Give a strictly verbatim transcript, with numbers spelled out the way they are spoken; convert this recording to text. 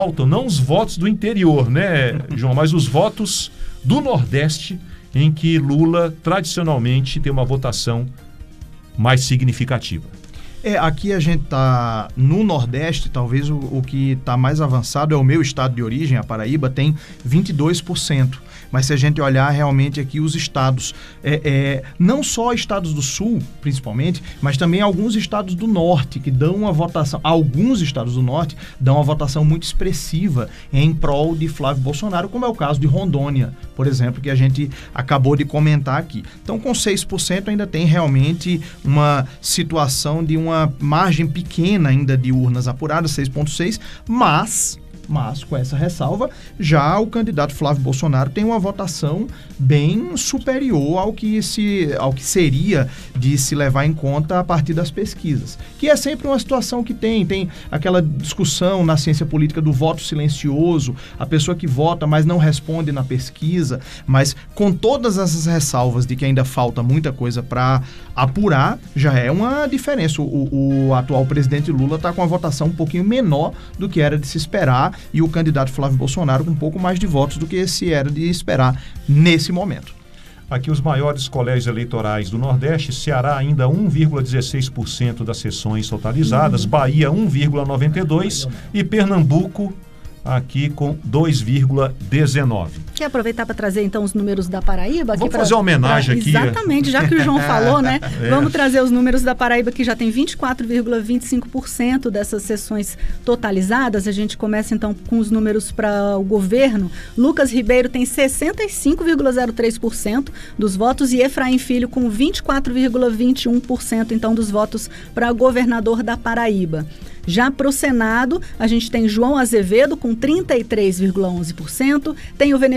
faltam não os votos do interior, né, João, mas os votos do Nordeste, em que Lula tradicionalmente tem uma votação mais significativa. É, aqui a gente está no Nordeste, talvez o, o que está mais avançado é o meu estado de origem, a Paraíba, tem vinte e dois por cento. Mas se a gente olhar realmente aqui os estados, é, é, não só estados do Sul, principalmente, mas também alguns estados do Norte, que dão uma votação, alguns estados do Norte dão uma votação muito expressiva em prol de Flávio Bolsonaro, como é o caso de Rondônia, por exemplo, que a gente acabou de comentar aqui. Então, com seis por cento ainda tem realmente uma situação de uma margem pequena ainda de urnas apuradas, seis vírgula seis, mas... Mas, com essa ressalva, já o candidato Flávio Bolsonaro tem uma votação bem superior ao que, se, ao que seria de se levar em conta a partir das pesquisas. Que é sempre uma situação que tem, tem aquela discussão na ciência política do voto silencioso, a pessoa que vota, mas não responde na pesquisa, mas com todas essas ressalvas de que ainda falta muita coisa para apurar, já é uma diferença. O, o atual presidente Lula está com uma votação um pouquinho menor do que era de se esperar, e o candidato Flávio Bolsonaro com um pouco mais de votos do que se era de esperar nesse momento. Aqui os maiores colégios eleitorais do Nordeste: Ceará ainda um vírgula dezesseis por cento das sessões totalizadas, uhum. Bahia um vírgula noventa e dois por cento e Pernambuco aqui com dois vírgula dezenove por cento. Quer aproveitar para trazer então os números da Paraíba? Vamos aqui fazer pra, uma homenagem pra, aqui. Exatamente, já que o João falou, né? É. Vamos trazer os números da Paraíba, que já tem vinte e quatro vírgula vinte e cinco por cento dessas sessões totalizadas. A gente começa então com os números para o governo. Lucas Ribeiro tem sessenta e cinco vírgula zero três por cento dos votos e Efraim Filho com vinte e quatro vírgula vinte e um por cento então dos votos para governador da Paraíba. Já para o Senado, a gente tem João Azevedo com trinta e três vírgula onze por cento, tem o